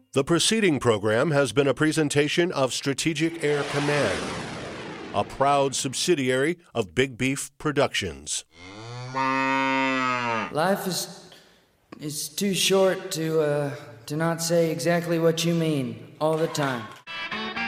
The preceding program has been a presentation of Strategic Air Command, a proud subsidiary of Big Beef Productions. Life is too short to not say exactly what you mean all the time.